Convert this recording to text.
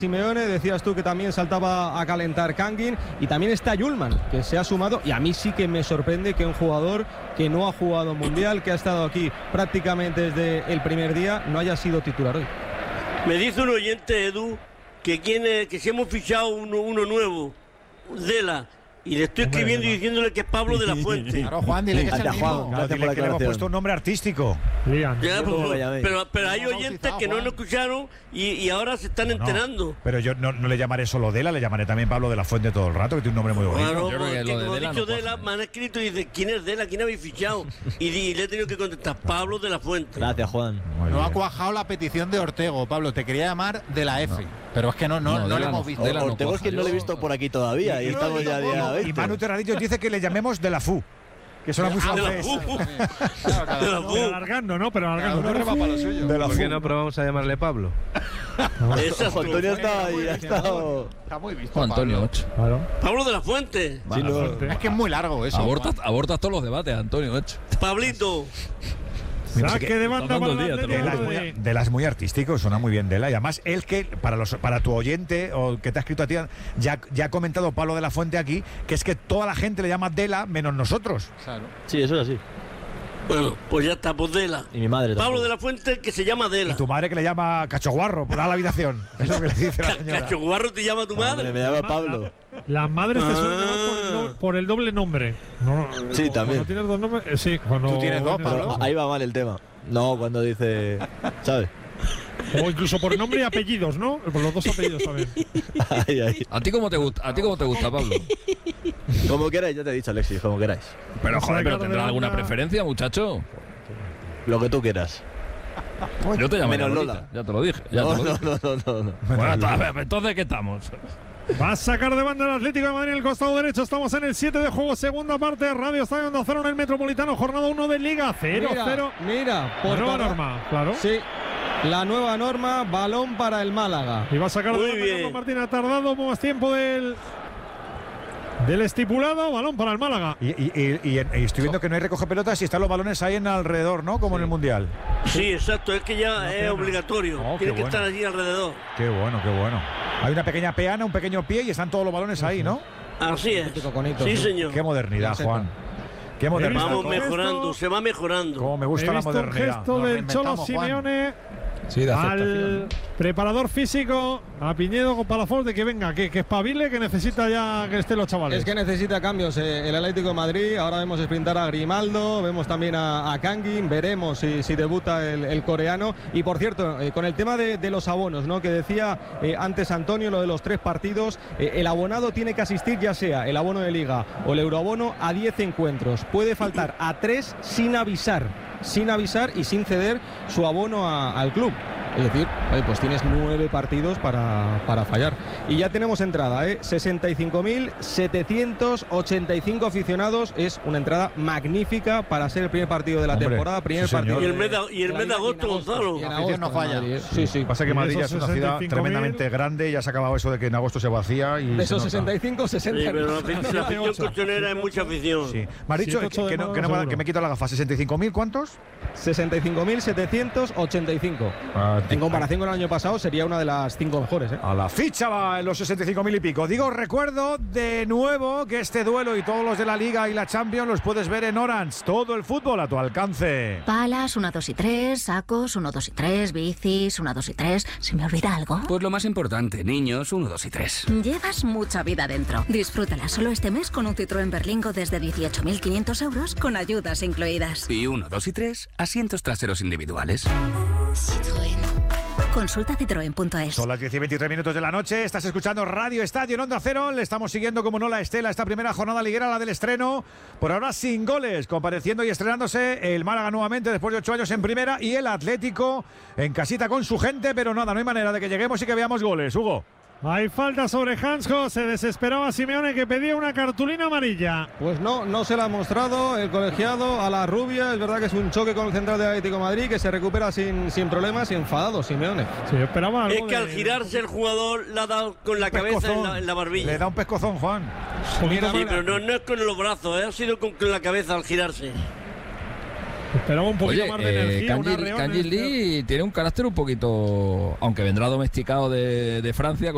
Simeone, decías tú que también saltaba a calentar Kangin, y también está Yulman, que se ha sumado, y a mí sí que me sorprende que un jugador que no ha jugado mundial, que ha estado aquí prácticamente desde el primer día, no haya sido titular hoy. Me dice un oyente, Edu, que si hemos fichado uno nuevo, Dela, y le estoy escribiendo y diciéndole que es Pablo de la Fuente. Claro, Juan, dile que es el mismo. Claro, dile que le hemos puesto un nombre artístico. Ya, pero hay oyentes que no lo escucharon y ahora se están enterando. Pero yo no le llamaré solo Dela, le llamaré también Pablo de la Fuente todo el rato, que tiene un nombre muy bonito. Claro, porque como he dicho Dela, me han escrito y dicen, ¿quién es Dela? ¿Quién habéis fichado? Y le he tenido que contestar, Pablo de la Fuente. Gracias, Juan. No ha cuajado la petición de Ortego, Pablo. Te quería llamar de la F. Pero es que no le hemos visto. Ortego es que no le he visto por aquí todavía. Y estamos ya día 20. Y Manu Terradillo dice que le llamemos de la FU. Que suena muy francés. Alargando, ¿no? Pero alargando. ¿Por qué no probamos a llamarle Pablo? Antonio está ahí, ha estado. Está muy visto. Antonio 8. Claro. Pablo de la Fuente. Sí, Es que es muy largo eso. Abortas todos los debates, Antonio 8. Pablito. Saque de banda para Dela es muy artístico, suena muy bien Dela. Y además, él que, para tu oyente, o que te ha escrito a ti, ya ha comentado Pablo de la Fuente aquí, que es que toda la gente le llama Dela, menos nosotros. Claro. Sí, eso es así. Bueno, pues ya está, pues Dela. Y mi madre también. Pablo de la Fuente, que se llama Dela. Y tu madre que le llama Cachoguarro, por la habitación. Es lo que le dice la señora. ¿Cachoguarro te llama tu madre? Me llama Pablo. Las madres te suelen por el doble nombre. No, sí, también. Cuando tienes dos nombres, sí. Tú tienes dos, Pablo. Ahí va mal el tema. No, cuando dice, ¿sabes? O incluso por nombre y apellidos, ¿no? Por los dos apellidos también. Ahí. ¿A ti cómo te gusta, Pablo? Como queráis, ya te he dicho, Alexis, como queráis. Pero joder, ¿tendrás alguna preferencia, muchacho? Lo que tú quieras. Yo te llamo menos Lola. Lola. Ya te lo dije. No. Bueno, entonces ¿qué estamos? Va a sacar de banda el Atlético de Madrid en el costado derecho. Estamos en el 7 de juego, segunda parte. Radio Estadio Onda Cero en el Metropolitano, jornada 1 de Liga 0-0. Mira, por nueva norma, claro. Sí, la nueva norma, balón para el Málaga. Y va a sacar de banda Carlos Martín. Ha tardado más tiempo del estipulado, balón para el Málaga. Y estoy viendo que no hay recoge pelotas y están los balones ahí en alrededor, ¿no? Como en el Mundial. Sí, exacto, es que ya es obligatorio. Tiene que estar allí alrededor. Qué bueno, qué bueno. Hay una pequeña peana, un pequeño pie y están todos los balones ahí, ¿no? Así es. Sí, señor. Qué modernidad, Juan. Qué modernidad. Vamos mejorando, se va mejorando. Como me gusta la modernidad. Un gesto del Cholo Simeone. Sí, al preparador físico, a Piñedo con Palafox, de que venga, que espabile, que necesita ya que estén los chavales. Es que necesita cambios el Atlético de Madrid. Ahora vemos sprintar a Grimaldo, vemos también a Kangin, veremos si debuta el coreano. Y por cierto, con el tema de los abonos, ¿no? Que decía antes Antonio, lo de los 3 partidos, el abonado tiene que asistir, ya sea el abono de Liga o el euroabono, a 10 encuentros. Puede faltar a 3 sin avisar y sin ceder su abono al club. Es decir, pues tienes 9 partidos para fallar. Y ya tenemos entrada, 65.785 aficionados. Es una entrada magnífica para ser el primer partido de la temporada. Primer partido. Y el mes de agosto, Gonzalo. La afición no falla. Sí. Pasa que Madrid ya es una ciudad tremendamente grande. Ya se ha acabado eso de que en agosto se vacía. Y de esos 65, 60. Sí, pero la afición colchonera es mucha afición. Sí. Me has dicho que me quito la gafa. ¿65.000 cuántos? 65.785. En comparación con el año pasado, sería una de las 5 mejores. A la ficha va en los 65.000 y pico. Recuerdo de nuevo que este duelo y todos los de la Liga y la Champions los puedes ver en Orange. Todo el fútbol a tu alcance. Palas, 1, 2 y 3, sacos, 1, 2 y 3, bicis, 1, 2 y 3. ¿Se me olvida algo? Pues lo más importante, niños, 1, 2 y 3. Llevas mucha vida dentro. Disfrútala solo este mes con un Citroën Berlingo desde 18.500 euros con ayudas incluidas. Y 1, 2 y 3, asientos traseros individuales. Citroën. Consulta citroen.es. Son las 10:23 de la noche. Estás escuchando Radio Estadio en Onda Cero. Le estamos siguiendo como no la estela esta primera jornada liguera, la del estreno. Por ahora sin goles, compareciendo y estrenándose el Málaga nuevamente después de 8 años en primera y el Atlético en casita con su gente, pero nada, no hay manera de que lleguemos y que veamos goles. Hugo. Hay falta sobre Hansko, se desesperaba Simeone que pedía una cartulina amarilla. Pues no se la ha mostrado el colegiado a la rubia. Es verdad que es un choque con el central de Atlético de Madrid que se recupera sin problemas y enfadado Simeone. Sí, esperaba algo. Es que al girarse el jugador le ha dado con la cabeza en la barbilla. Le da un pescozón, Juan. Sí, pero no es con los brazos, ha sido con la cabeza al girarse. Esperaba un poquito más de energía. Kangin Lee tiene un carácter un poquito, aunque vendrá domesticado de Francia.